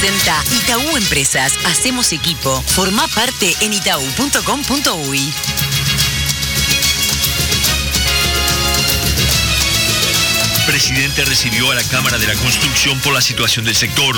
presenta Itaú Empresas. Hacemos equipo. Formá parte en itaú.com.uy. Presidente recibió a la Cámara de la Construcción por la situación del sector.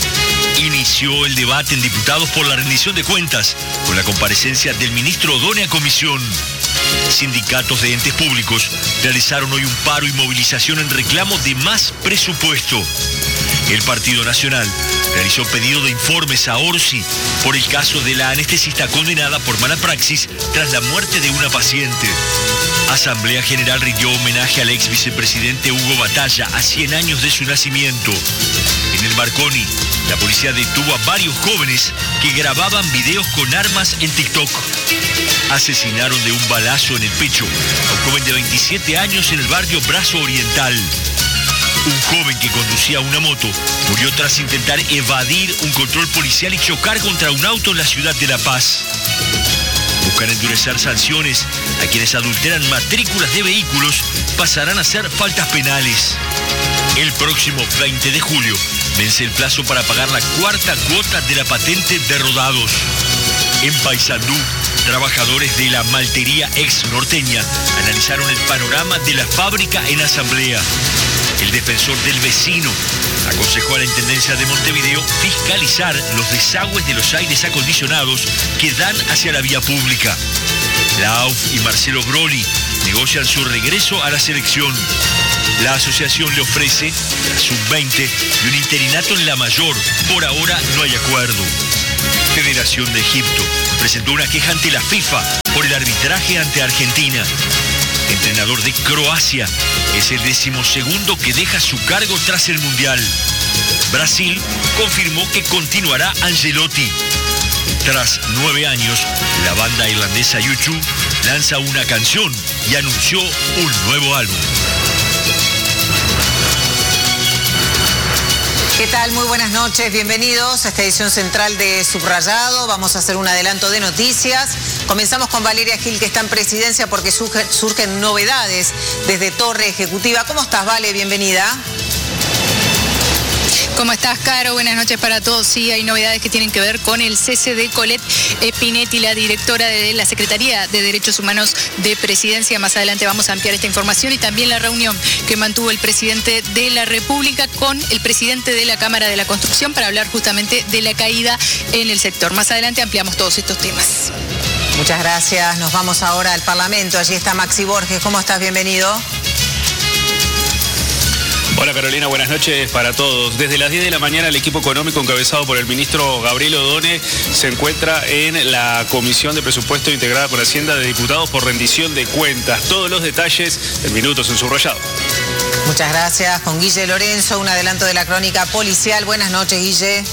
Inició el debate en diputados por la rendición de cuentas, con la comparecencia del ministro Odone a comisión. Sindicatos de entes públicos realizaron hoy un paro y movilización en reclamo de más presupuesto. El Partido Nacional realizó pedido de informes a Orsi por el caso de la anestesista condenada por mala praxis tras la muerte de una paciente. Asamblea General rindió homenaje al ex vicepresidente Hugo Batalla a 100 años de su nacimiento. En el Marconi, la policía detuvo a varios jóvenes que grababan videos con armas en TikTok. Asesinaron de un balazo en el pecho a un joven de 27 años en el barrio Brazo Oriental. Un joven que conducía una moto murió tras intentar evadir un control policial y chocar contra un auto en la ciudad de La Paz. Buscan endurecer sanciones a quienes adulteran matrículas de vehículos, pasarán a ser faltas penales. El próximo 20 de julio vence el plazo para pagar la cuarta cuota de la patente de rodados. En Paysandú, trabajadores de la maltería ex norteña analizaron el panorama de la fábrica en asamblea. El defensor del vecino aconsejó a la Intendencia de Montevideo fiscalizar los desagües de los aires acondicionados que dan hacia la vía pública. La AUF y Marcelo Broli negocian su regreso a la selección. La asociación le ofrece la sub-20 y un interinato en la mayor. Por ahora no hay acuerdo. Federación de Egipto presentó una queja ante la FIFA por el arbitraje ante Argentina. Entrenador de Croacia, es el 12º que deja su cargo tras el Mundial. Brasil confirmó que continuará Ancelotti. Tras 9 años, la banda irlandesa U2 lanza una canción y anunció un nuevo álbum. ¿Qué tal? Muy buenas noches, bienvenidos a esta edición central de Subrayado. Vamos a hacer un adelanto de noticias. Comenzamos con Valeria Gil, que está en presidencia porque surgen novedades desde Torre Ejecutiva. ¿Cómo estás, Vale? Bienvenida. ¿Cómo estás, Caro? Buenas noches para todos. Sí, hay novedades que tienen que ver con el cese de Colette Pinetti, la directora de la Secretaría de Derechos Humanos de Presidencia. Más adelante vamos a ampliar esta información y también la reunión que mantuvo el presidente de la República con el presidente de la Cámara de la Construcción para hablar justamente de la caída en el sector. Más adelante ampliamos todos estos temas. Muchas gracias. Nos vamos ahora al Parlamento. Allí está Maxi Borges. ¿Cómo estás? Bienvenido. Hola Carolina, buenas noches para todos. Desde las 10 de la mañana el equipo económico encabezado por el ministro Gabriel Odone se encuentra en la Comisión de Presupuesto integrada por Hacienda de Diputados por rendición de cuentas. Todos los detalles en minutos en Subrayado. Muchas gracias. Con Guille Lorenzo, un adelanto de la crónica policial. Buenas noches, Guille.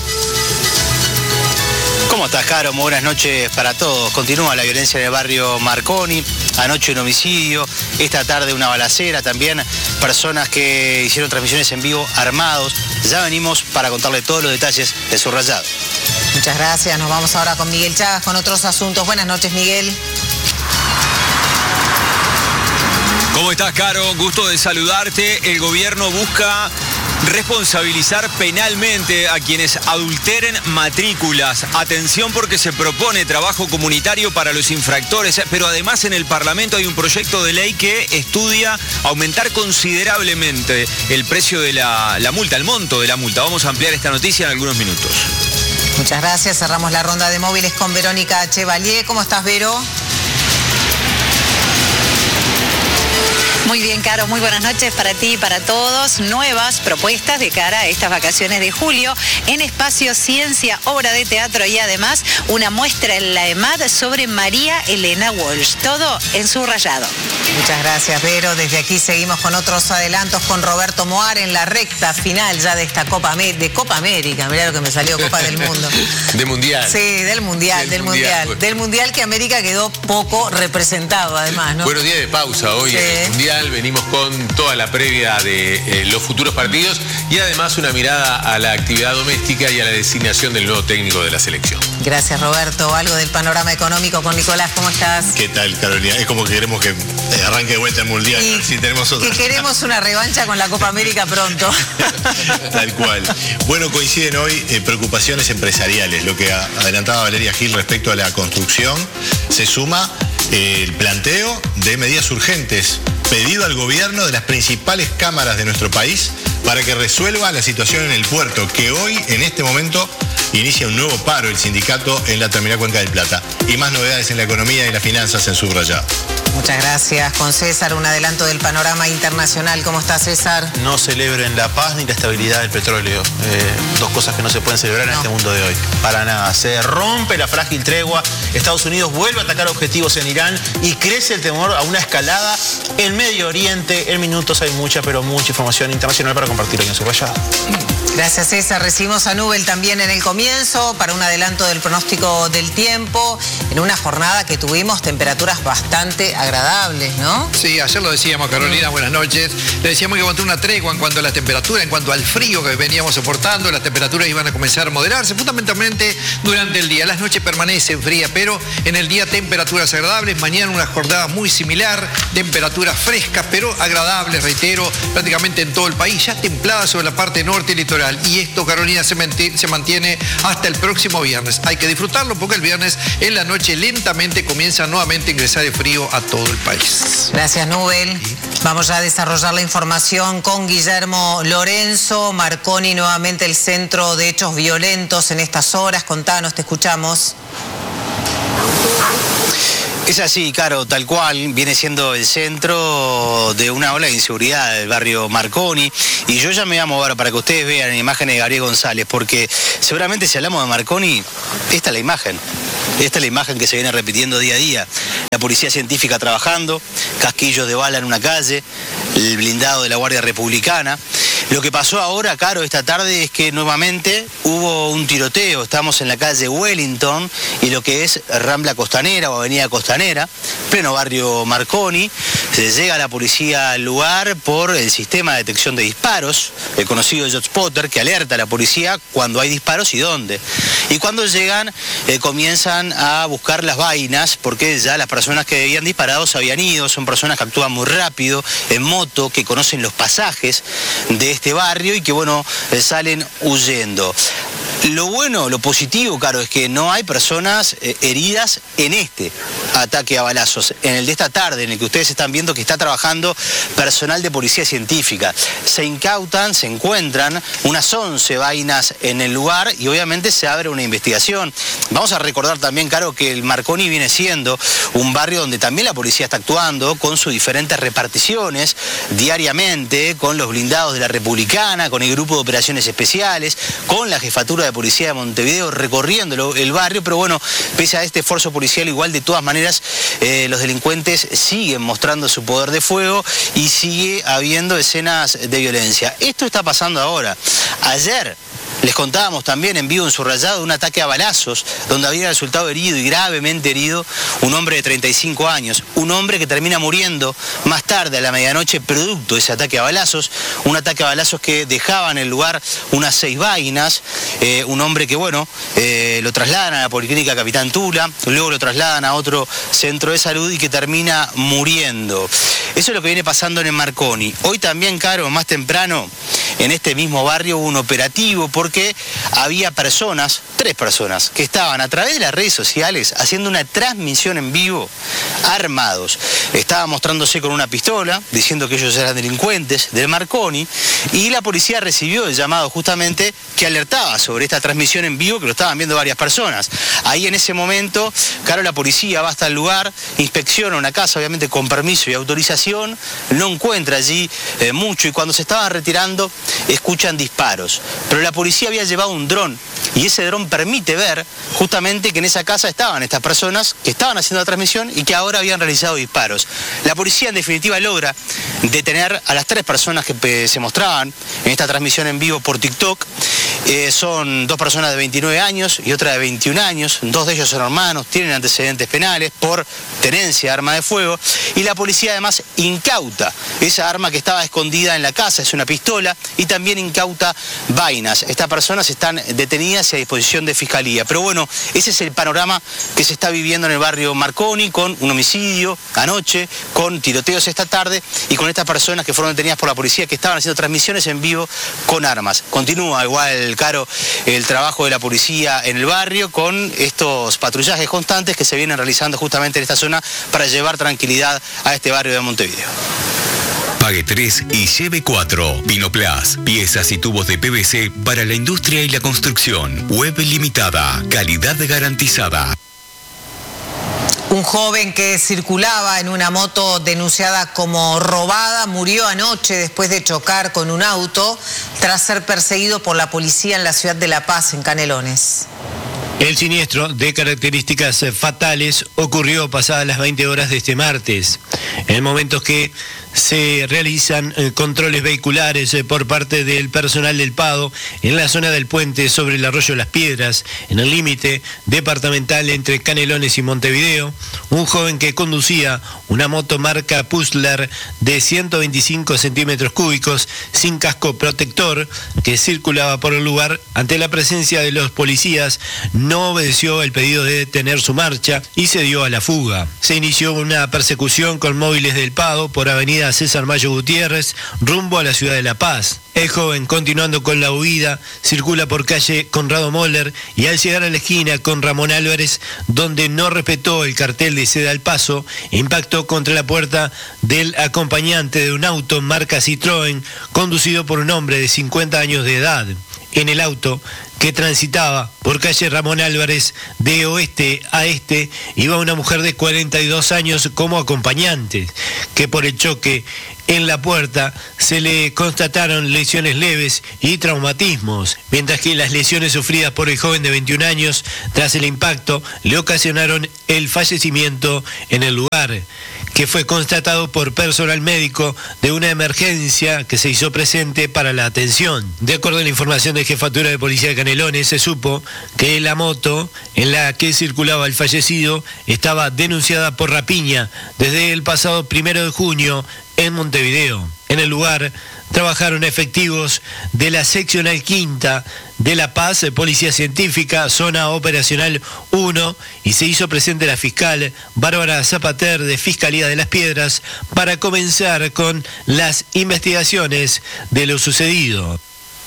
¿Cómo estás, Caro? Muy buenas noches para todos. Continúa la violencia en el barrio Marconi. Anoche un homicidio, esta tarde una balacera, también personas que hicieron transmisiones en vivo armados. Ya venimos para contarle todos los detalles de Subrayado. Muchas gracias. Nos vamos ahora con Miguel Chagas con otros asuntos. Buenas noches, Miguel. ¿Cómo estás, Caro? Gusto de saludarte. El gobierno busca responsabilizar penalmente a quienes adulteren matrículas. Atención, porque se propone trabajo comunitario para los infractores, pero además en el Parlamento hay un proyecto de ley que estudia aumentar considerablemente el precio de la multa, el monto de la multa. Vamos a ampliar esta noticia en algunos minutos. Muchas gracias. Cerramos la ronda de móviles con Verónica Chevalier. ¿Cómo estás, Vero? Muy bien, Caro, muy buenas noches para ti y para todos. Nuevas propuestas de cara a estas vacaciones de julio en Espacio Ciencia, obra de teatro y además una muestra en la EMAD sobre María Elena Walsh. Todo en Subrayado. Muchas gracias, Vero. Desde aquí seguimos con otros adelantos con Roberto Moar en la recta final ya de esta Copa América. Mirá lo que me salió, Copa del Mundo. De Mundial. Sí, del Mundial. Del Mundial que América quedó poco representado además, ¿no? Buenos días de pausa hoy, sí. Mundial. Central. Venimos con toda la previa de los futuros partidos y además una mirada a la actividad doméstica y a la designación del nuevo técnico de la selección. Gracias, Roberto. Algo del panorama económico con Nicolás, ¿cómo estás? ¿Qué tal, Carolina? Es como que queremos que arranque de vuelta el Mundial, y si tenemos otra. Que queremos una revancha con la Copa América pronto. Tal cual. Bueno, coinciden hoy preocupaciones empresariales. Lo que adelantaba Valeria Gil respecto a la construcción, se suma el planteo de medidas urgentes, pedido al gobierno de las principales cámaras de nuestro país para que resuelva la situación en el puerto, que hoy, en este momento, inicia un nuevo paro el sindicato en la terminal Cuenca del Plata. Y más novedades en la economía y las finanzas en Subrayado. Muchas gracias. Con César, un adelanto del panorama internacional. ¿Cómo está, César? No celebren la paz ni la estabilidad del petróleo. Dos cosas que no se pueden celebrar en este mundo de hoy. Para nada. Se rompe la frágil tregua. Estados Unidos vuelve a atacar objetivos en Irán y crece el temor a una escalada en Medio Oriente. En minutos hay mucha, pero mucha información internacional para compartir hoy en Subrayado. Gracias, César. Recibimos a Nubel también en el comienzo para un adelanto del pronóstico del tiempo en una jornada que tuvimos temperaturas bastante agradables, ¿no? Sí, ayer lo decíamos, Carolina, buenas noches. Le decíamos que aguantó una tregua en cuanto a la temperatura, en cuanto al frío que veníamos soportando. Las temperaturas iban a comenzar a moderarse, fundamentalmente durante el día. Las noches permanecen frías, pero en el día temperaturas agradables. Mañana una jornada muy similar, temperaturas frescas, pero agradables, reitero, prácticamente en todo el país, ya templadas sobre la parte norte y litoral. Y esto, Carolina, se mantiene hasta el próximo viernes. Hay que disfrutarlo porque el viernes en la noche lentamente comienza nuevamente a ingresar el frío a todo el país. Gracias, Nubel. Vamos ya a desarrollar la información con Guillermo Lorenzo. Marconi, nuevamente el centro de hechos violentos en estas horas. Contanos, te escuchamos. Es así, Caro, tal cual, viene siendo el centro de una ola de inseguridad del barrio Marconi. Y yo ya me voy a mover para que ustedes vean imágenes de Gabriel González, porque seguramente si hablamos de Marconi, esta es la imagen. Esta es la imagen que se viene repitiendo día a día. La policía científica trabajando, casquillos de bala en una calle, el blindado de la Guardia Republicana. Lo que pasó ahora, Caro, esta tarde es que nuevamente hubo un tiroteo. Estamos en la calle Wellington y lo que es Rambla Costanera o Avenida Costanera, pleno barrio Marconi. Se llega la policía al lugar por el sistema de detección de disparos, el conocido JotSpotter, que alerta a la policía cuando hay disparos y dónde. Y cuando llegan, comienzan a buscar las vainas, porque ya las personas que habían disparado se habían ido. Son personas que actúan muy rápido, en moto, que conocen los pasajes de este barrio y que, bueno, salen huyendo. Lo bueno, lo positivo, Caro, es que no hay personas heridas en este ataque a balazos. En el de esta tarde, en el que ustedes están viendo que está trabajando personal de policía científica. Se incautan, se encuentran unas 11 vainas en el lugar y obviamente se abre una investigación. Vamos a recordar también, Caro, que el Marconi viene siendo un barrio donde también la policía está actuando con sus diferentes reparticiones diariamente, con los blindados de la Republicana, con el grupo de operaciones especiales, con la jefatura de policía de Montevideo recorriendo el barrio, pero bueno, pese a este esfuerzo policial, igual de todas maneras los delincuentes siguen mostrando su poder de fuego y sigue habiendo escenas de violencia. Esto está pasando ahora. Ayer les contábamos también en vivo en Subrayado un ataque a balazos donde había resultado herido y gravemente herido un hombre de 35 años, un hombre que termina muriendo más tarde a la medianoche producto de ese ataque a balazos, un ataque a balazos que dejaba en el lugar unas 6 vainas, un hombre que, bueno, lo trasladan a la Policlínica Capitán Tula, luego lo trasladan a otro centro de salud y que termina muriendo. Eso es lo que viene pasando en el Marconi. Hoy también, Caro, más temprano, en este mismo barrio hubo un operativo porque había personas, 3 personas, que estaban a través de las redes sociales haciendo una transmisión en vivo armados. Estaban mostrándose con una pistola, diciendo que ellos eran delincuentes del Marconi, y la policía recibió el llamado justamente que alertaba sobre esta transmisión en vivo que lo estaban viendo varias personas. Ahí en ese momento, claro, la policía va hasta el lugar, inspecciona una casa, obviamente con permiso y autorización, no encuentra allí mucho y cuando se estaban retirando escuchan disparos. Pero la policía había llevado un dron y ese dron permite ver justamente que en esa casa estaban estas personas que estaban haciendo la transmisión y que ahora habían realizado disparos. La policía en definitiva logra detener a las 3 personas que se mostraban en esta transmisión en vivo por TikTok. Son 2 personas de 29 años y otra de 21 años, 2 de ellos son hermanos, tienen antecedentes penales por tenencia de arma de fuego, y la policía además incauta esa arma que estaba escondida en la casa, es una pistola, y también incauta vainas. Estas personas están detenidas y a disposición de fiscalía. Pero bueno, ese es el panorama que se está viviendo en el barrio Marconi, con un homicidio anoche, con tiroteos esta tarde y con estas personas que fueron detenidas por la policía que estaban haciendo transmisiones en vivo con armas. Continúa igual, Caro, el trabajo de la policía en el barrio con estos patrullajes constantes que se vienen realizando justamente en esta zona para llevar tranquilidad a este barrio de Montevideo. Pague 3 y lleve 4. Vinoplas, piezas y tubos de PVC para la industria y la construcción. Web limitada, calidad garantizada. Un joven que circulaba en una moto denunciada como robada murió anoche después de chocar con un auto tras ser perseguido por la policía en la ciudad de La Paz, en Canelones. El siniestro, de características fatales, ocurrió pasadas las 20 horas de este martes, en momentos que se realizan controles vehiculares por parte del personal del PADO en la zona del puente sobre el arroyo Las Piedras, en el límite departamental entre Canelones y Montevideo. Un joven que conducía una moto marca Puzzler de 125 centímetros cúbicos sin casco protector, que circulaba por el lugar, ante la presencia de los policías, no obedeció el pedido de detener su marcha y se dio a la fuga. Se inició una persecución con móviles del PADO por avenida César Mayo Gutiérrez rumbo a la ciudad de La Paz. El joven, continuando con la huida, circula por calle Conrado Moller y al llegar a la esquina con Ramón Álvarez, donde no respetó el cartel de ceda al paso, impactó contra la puerta del acompañante de un auto marca Citroën conducido por un hombre de 50 años de edad. En el auto, que transitaba por calle Ramón Álvarez de oeste a este, iba una mujer de 42 años como acompañante, que por el choque en la puerta se le constataron lesiones leves y traumatismos, mientras que las lesiones sufridas por el joven de 21 años tras el impacto le ocasionaron el fallecimiento en el lugar, que fue constatado por personal médico de una emergencia que se hizo presente para la atención. De acuerdo a la información de Jefatura de Policía de Canelones, se supo que la moto en la que circulaba el fallecido estaba denunciada por rapiña desde el pasado 1 de junio en Montevideo. En el lugar trabajaron efectivos de la seccional quinta de La Paz, Policía Científica, Zona Operacional 1, y se hizo presente la fiscal Bárbara Zapater de Fiscalía de Las Piedras para comenzar con las investigaciones de lo sucedido.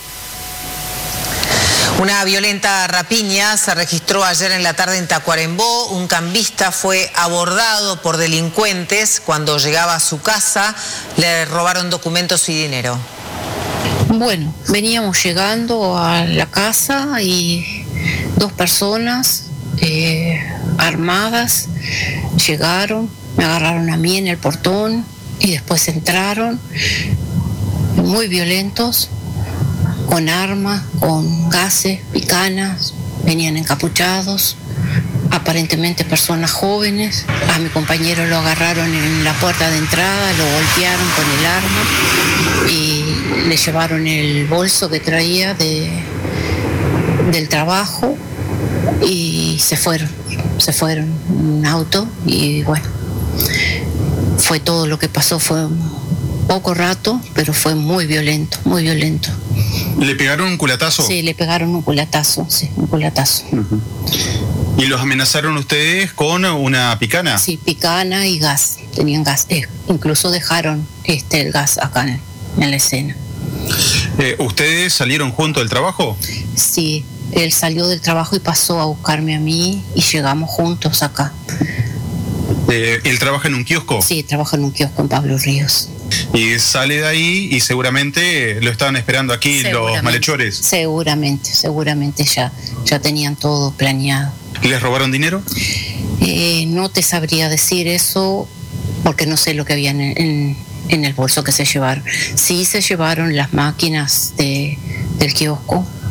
Una violenta rapiña se registró ayer en la tarde en Tacuarembó. Un cambista fue abordado por delincuentes cuando llegaba a su casa. Le robaron documentos y dinero. Bueno, veníamos llegando a la casa y 2 personas armadas llegaron, me agarraron a mí en el portón y después entraron muy violentos, con armas, con gases, picanas, venían encapuchados, aparentemente personas jóvenes. A mi compañero lo agarraron en la puerta de entrada, lo golpearon con el arma y le llevaron el bolso que traía del trabajo y se fueron en un auto y bueno, fue todo lo que pasó, fue un poco rato, pero fue muy violento, muy violento. ¿Le pegaron un culatazo? Sí, le pegaron un culatazo, sí, un culatazo. Uh-huh. ¿Y los amenazaron ustedes con una picana? Sí, picana y gas, tenían gas, incluso dejaron el gas acá en la escena. ¿Ustedes salieron juntos del trabajo? Sí, él salió del trabajo y pasó a buscarme a mí y llegamos juntos acá. ¿Él trabaja en un kiosco? Sí, trabaja en un kiosco en Pablo Ríos. Y sale de ahí y seguramente lo estaban esperando aquí los malhechores. Seguramente ya tenían todo planeado. ¿Les robaron dinero? No te sabría decir eso porque no sé lo que había en el bolso que se llevaron. Sí se llevaron las máquinas del kiosco,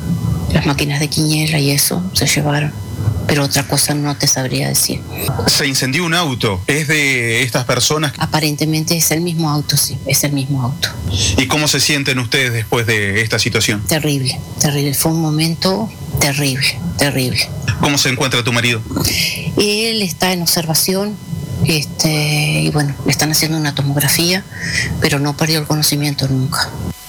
las máquinas de Quiñela y eso se llevaron. Pero otra cosa no te sabría decir. Se incendió un auto. ¿Es de estas personas? Aparentemente es el mismo auto, sí, es el mismo auto. ¿Y cómo se sienten ustedes después de esta situación? Terrible, terrible. Fue un momento terrible, terrible. ¿Cómo se encuentra tu marido? Él está en observación, y bueno, le están haciendo una tomografía, pero no perdió el conocimiento nunca.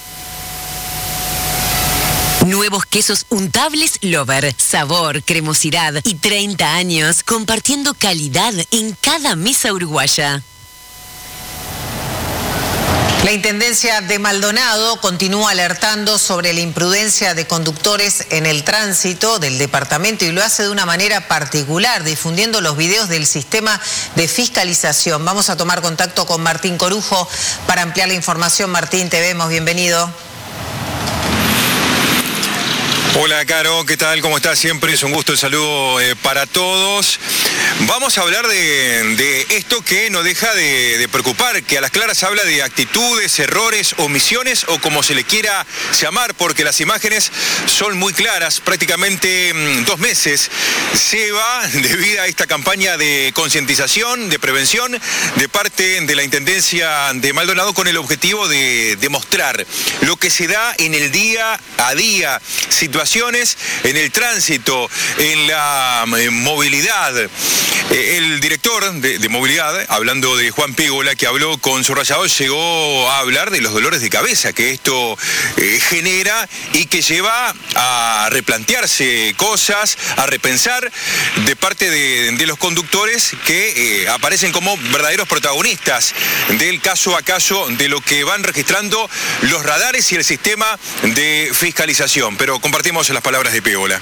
Nuevos quesos untables Lover, sabor, cremosidad y 30 años compartiendo calidad en cada mesa uruguaya. La Intendencia de Maldonado continúa alertando sobre la imprudencia de conductores en el tránsito del departamento y lo hace de una manera particular, difundiendo los videos del sistema de fiscalización. Vamos a tomar contacto con Martín Corujo para ampliar la información. Martín, te vemos, bienvenido. Hola Caro, ¿qué tal? ¿Cómo estás? Siempre es un gusto, el saludo para todos. Vamos a hablar de esto que no deja de preocupar, que a las claras habla de actitudes, errores, omisiones o como se le quiera llamar, porque las imágenes son muy claras. Prácticamente 2 meses lleva debido a esta campaña de concientización, de prevención de parte de la Intendencia de Maldonado con el objetivo de demostrar lo que se da en el día a día, situaciones en el tránsito, en la movilidad. El director de movilidad, hablando de Juan Pígola, que habló con Subrayado, llegó a hablar de los dolores de cabeza que esto genera y que lleva a replantearse cosas, a repensar de parte de los conductores que aparecen como verdaderos protagonistas del caso a caso de lo que van registrando los radares y el sistema de fiscalización. Pero compartimos las palabras de Pígola.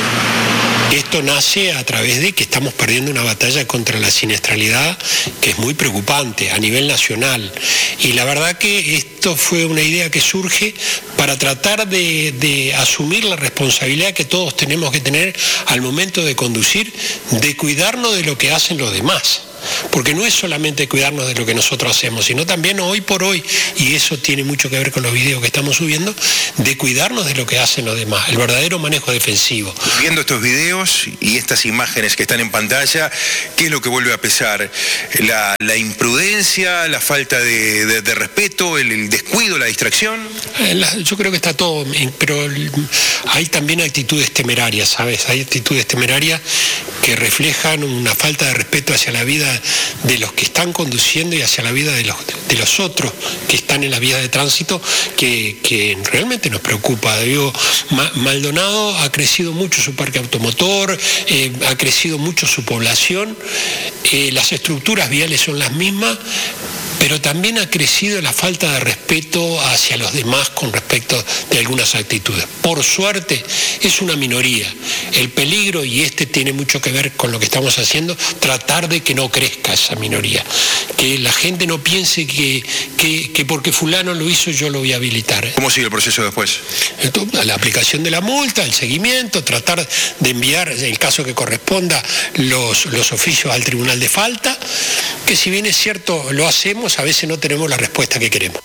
Esto nace a través de que estamos perdiendo una batalla contra la siniestralidad que es muy preocupante a nivel nacional. Y la verdad que esto fue una idea que surge para tratar de asumir la responsabilidad que todos tenemos que tener al momento de conducir, de cuidarnos de lo que hacen los demás. Porque no es solamente cuidarnos de lo que nosotros hacemos, sino también hoy por hoy, y eso tiene mucho que ver con los videos que estamos subiendo, de cuidarnos de lo que hacen los demás, el verdadero manejo defensivo. Viendo estos videos y estas imágenes que están en pantalla, ¿qué es lo que vuelve a pesar? ¿La imprudencia, la falta de respeto, el descuido, la distracción? Yo creo que está todo, pero hay también actitudes temerarias, ¿sabes? Hay actitudes temerarias que reflejan una falta de respeto hacia la vida de los que están conduciendo y hacia la vida de los otros que están en la vía de tránsito, que realmente nos preocupa. Digo, Maldonado ha crecido mucho su parque automotor, ha crecido mucho su población, las estructuras viales son las mismas, pero también ha crecido la falta de respeto hacia los demás con respecto de algunas actitudes. Por suerte, es una minoría. El peligro, y tiene mucho que ver con lo que estamos haciendo, tratar de que no crezca esa minoría. Que la gente no piense que porque fulano lo hizo yo lo voy a habilitar. ¿Cómo sigue el proceso después? La aplicación de la multa, el seguimiento, tratar de enviar, en el caso que corresponda, los oficios al tribunal de falta, que si bien es cierto lo hacemos, a veces no tenemos la respuesta que queremos.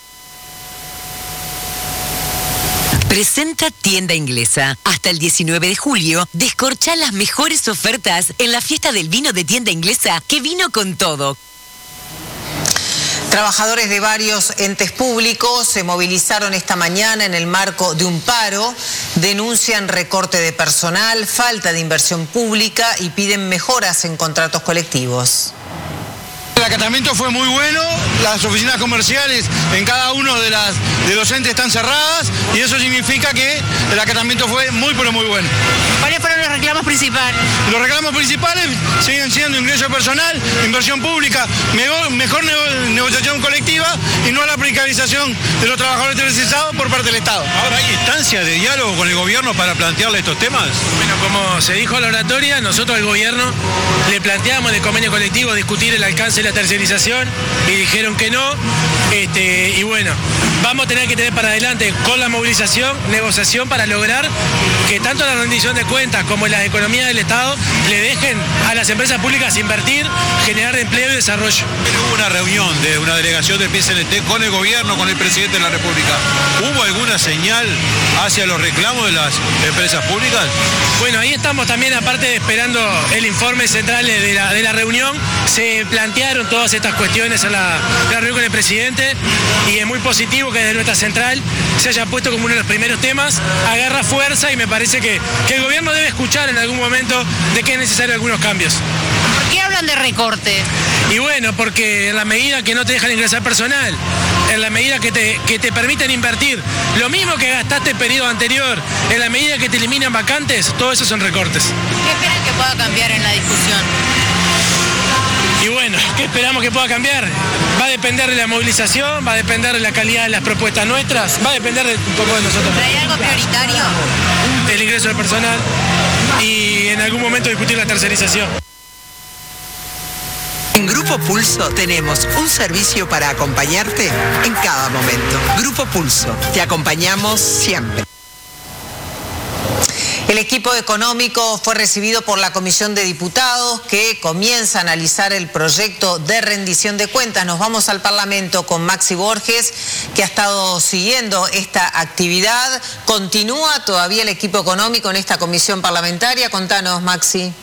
Presenta Tienda Inglesa. Hasta el 19 de julio, descorchá las mejores ofertas en la fiesta del vino de Tienda Inglesa, que vino con todo. Trabajadores de varios entes públicos se movilizaron esta mañana en el marco de un paro, denuncian recorte de personal, falta de inversión pública y piden mejoras en contratos colectivos. El acatamiento fue muy bueno, las oficinas comerciales en cada uno de los entes están cerradas y eso significa que el acatamiento fue muy pero muy bueno. ¿Cuáles fueron los reclamos principales? Los reclamos principales siguen siendo ingreso personal, inversión pública, mejor negociación colectiva y no la precarización de los trabajadores tercerizados por parte del Estado. ¿Ahora hay instancias de diálogo con el gobierno para plantearle estos temas? Bueno, como se dijo en la oratoria, nosotros al gobierno le planteamos de convenio colectivo discutir el alcance de la tercerización y dijeron que no, y bueno, vamos a tener que tener para adelante con la movilización, negociación para lograr que tanto la rendición de cuentas como las economías del Estado le dejen a las empresas públicas invertir, generar empleo y desarrollo. Hubo una reunión de una delegación del PCNT con el gobierno, con el presidente de la República. ¿Hubo alguna señal hacia los reclamos de las empresas públicas? Bueno, ahí estamos también, aparte esperando el informe central de la reunión. Se plantearon todas estas cuestiones en la reunión con el presidente y es muy positivo que desde nuestra central se haya puesto como uno de los primeros temas, agarra fuerza y me parece que el gobierno debe escuchar en algún momento de que es necesario algunos cambios. ¿Por qué hablan de recorte? Y bueno, porque en la medida que no te dejan ingresar personal, en la medida que te permiten invertir, lo mismo que gastaste el periodo anterior, en la medida que te eliminan vacantes, todo eso son recortes. ¿Qué esperan que pueda cambiar en la discusión? Y bueno, ¿qué esperamos que pueda cambiar? Va a depender de la movilización, va a depender de la calidad de las propuestas nuestras, va a depender un poco de nosotros. ¿Pero hay algo prioritario? El ingreso del personal y en algún momento discutir la tercerización. En Grupo Pulso tenemos un servicio para acompañarte en cada momento. Grupo Pulso, te acompañamos siempre. El equipo económico fue recibido por la Comisión de Diputados que comienza a analizar el proyecto de rendición de cuentas. Nos vamos al Parlamento con Maxi Borges, que ha estado siguiendo esta actividad. ¿Continúa todavía el equipo económico en esta comisión parlamentaria? Contanos, Maxi.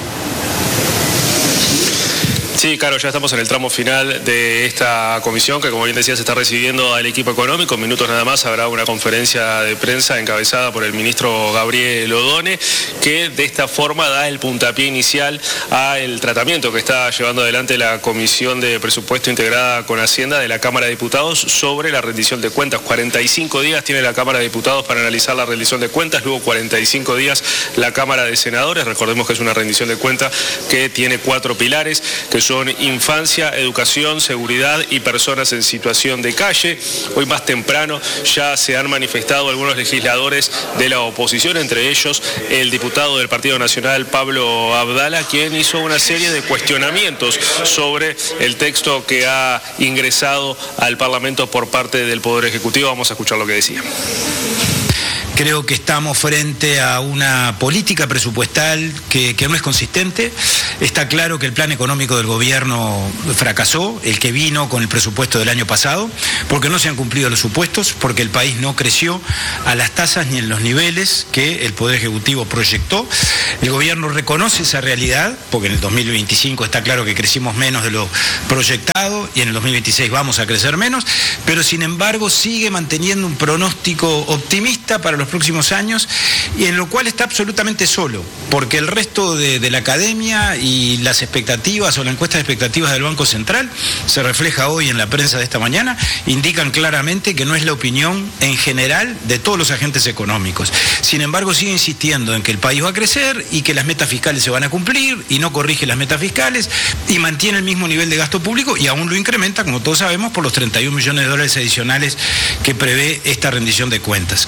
Sí, Caro, ya estamos en el tramo final de esta comisión que, como bien decía, se está recibiendo al equipo económico. En minutos nada más habrá una conferencia de prensa encabezada por el ministro Gabriel Odone, que de esta forma da el puntapié inicial al tratamiento que está llevando adelante la Comisión de Presupuesto integrada con Hacienda de la Cámara de Diputados sobre la rendición de cuentas. 45 días tiene la Cámara de Diputados para analizar la rendición de cuentas, luego 45 días la Cámara de Senadores. Recordemos que es una rendición de cuentas que tiene 4 pilares, que son infancia, educación, seguridad y personas en situación de calle. Hoy más temprano ya se han manifestado algunos legisladores de la oposición, entre ellos el diputado del Partido Nacional, Pablo Abdala, quien hizo una serie de cuestionamientos sobre el texto que ha ingresado al Parlamento por parte del Poder Ejecutivo. Vamos a escuchar lo que decía. Creo que estamos frente a una política presupuestal que no es consistente. Está claro que el plan económico del gobierno fracasó, el que vino con el presupuesto del año pasado, porque no se han cumplido los supuestos, porque el país no creció a las tasas ni en los niveles que el Poder Ejecutivo proyectó. El gobierno reconoce esa realidad, porque en el 2025 está claro que crecimos menos de lo proyectado y en el 2026 vamos a crecer menos, pero sin embargo sigue manteniendo un pronóstico optimista para los próximos años, y en lo cual está absolutamente solo, porque el resto de la academia y las expectativas o la encuesta de expectativas del Banco Central, se refleja hoy en la prensa de esta mañana, indican claramente que no es la opinión en general de todos los agentes económicos. Sin embargo, sigue insistiendo en que el país va a crecer y que las metas fiscales se van a cumplir, y no corrige las metas fiscales y mantiene el mismo nivel de gasto público, y aún lo incrementa, como todos sabemos, por los 31 millones de dólares adicionales que prevé esta rendición de cuentas.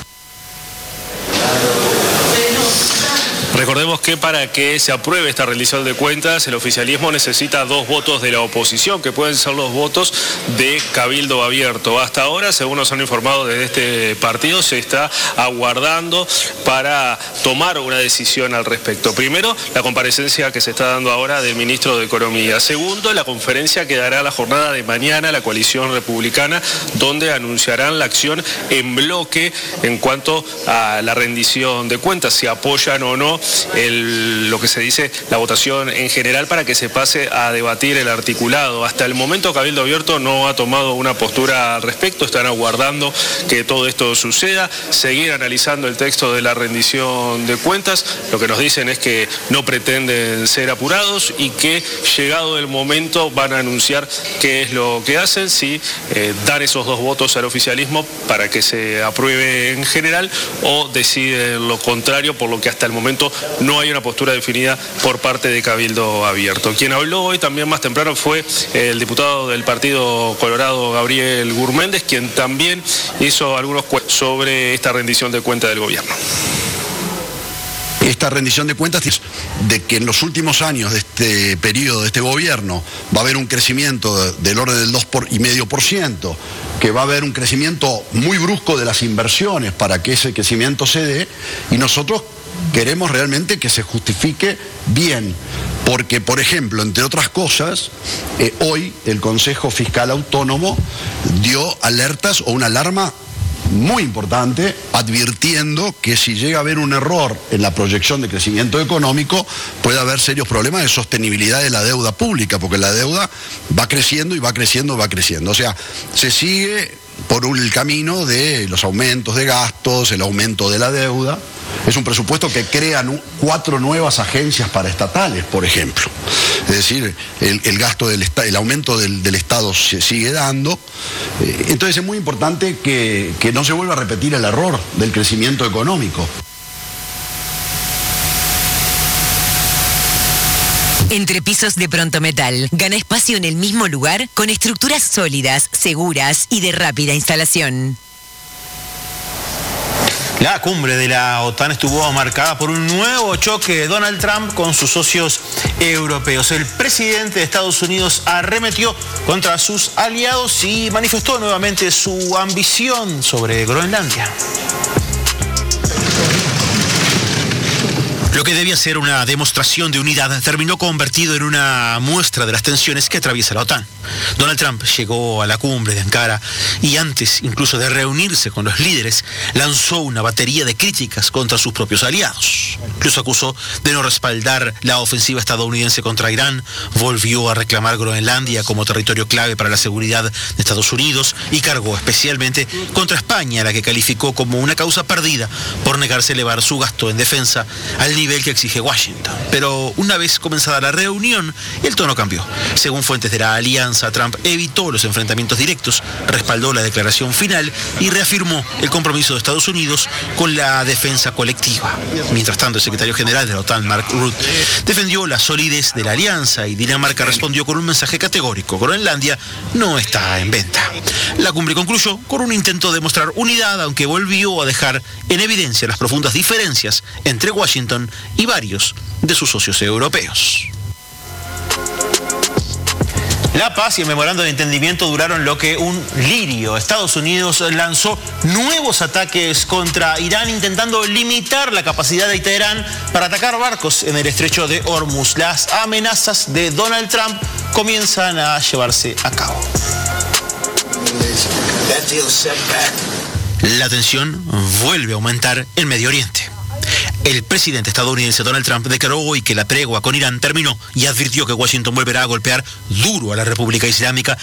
Recordemos que para que se apruebe esta rendición de cuentas, el oficialismo necesita 2 votos de la oposición, que pueden ser los votos de Cabildo Abierto. Hasta ahora, según nos han informado desde este partido, se está aguardando para tomar una decisión al respecto. Primero, la comparecencia que se está dando ahora del ministro de Economía. Segundo, la conferencia que dará la jornada de mañana la coalición republicana, donde anunciarán la acción en bloque en cuanto a la rendición de cuentas, si apoyan o no lo que se dice la votación en general para que se pase a debatir el articulado. Hasta el momento Cabildo Abierto no ha tomado una postura al respecto, están aguardando que todo esto suceda, seguir analizando el texto de la rendición de cuentas. Lo que nos dicen es que no pretenden ser apurados y que llegado el momento van a anunciar qué es lo que hacen, si dan esos 2 votos al oficialismo para que se apruebe en general o deciden lo contrario, por lo que hasta el momento no hay una postura definida por parte de Cabildo Abierto. Quien habló hoy también más temprano fue el diputado del Partido Colorado, Gabriel Gurméndez, quien también hizo algunos sobre esta rendición de cuentas del gobierno. esta rendición de cuentas de que en los últimos años de este periodo, de este gobierno, va a haber un crecimiento del orden del 2,5%, que va a haber un crecimiento muy brusco de las inversiones para que ese crecimiento se dé, y nosotros queremos realmente que se justifique bien, porque, por ejemplo, entre otras cosas, hoy el Consejo Fiscal Autónomo dio alertas o una alarma muy importante, advirtiendo que si llega a haber un error en la proyección de crecimiento económico, puede haber serios problemas de sostenibilidad de la deuda pública, porque la deuda va creciendo y va creciendo, va creciendo. O sea, se sigue por el camino de los aumentos de gastos, el aumento de la deuda. Es un presupuesto que crean 4 nuevas agencias paraestatales, por ejemplo. Es decir, el gasto el aumento del Estado se sigue dando. Entonces es muy importante que no se vuelva a repetir el error del crecimiento económico. Entrepisos de Prontometal gana espacio en el mismo lugar con estructuras sólidas, seguras y de rápida instalación. La cumbre de la OTAN estuvo marcada por un nuevo choque de Donald Trump con sus socios europeos. El presidente de Estados Unidos arremetió contra sus aliados y manifestó nuevamente su ambición sobre Groenlandia. Lo que debía ser una demostración de unidad terminó convertido en una muestra de las tensiones que atraviesa la OTAN. Donald Trump llegó a la cumbre de Ankara y antes incluso de reunirse con los líderes, lanzó una batería de críticas contra sus propios aliados. Incluso acusó de no respaldar la ofensiva estadounidense contra Irán, volvió a reclamar Groenlandia como territorio clave para la seguridad de Estados Unidos y cargó especialmente contra España, a la que calificó como una causa perdida por negarse a elevar su gasto en defensa al nivel que exige Washington. Pero una vez comenzada la reunión, el tono cambió. Según fuentes de la alianza, Trump evitó los enfrentamientos directos, respaldó la declaración final y reafirmó el compromiso de Estados Unidos con la defensa colectiva. Mientras tanto, el secretario general de la OTAN, Mark Rutte, defendió la solidez de la alianza y Dinamarca respondió con un mensaje categórico: Groenlandia no está en venta. La cumbre concluyó con un intento de mostrar unidad, aunque volvió a dejar en evidencia las profundas diferencias entre Washington y varios de sus socios europeos. La paz y el memorando de entendimiento duraron lo que un lirio. Estados Unidos lanzó nuevos ataques contra Irán, intentando limitar la capacidad de Teherán para atacar barcos en el estrecho de Hormuz. Las amenazas de Donald Trump comienzan a llevarse a cabo. La tensión vuelve a aumentar en Medio Oriente. El presidente estadounidense Donald Trump declaró hoy que la tregua con Irán terminó y advirtió que Washington volverá a golpear duro a la República Islámica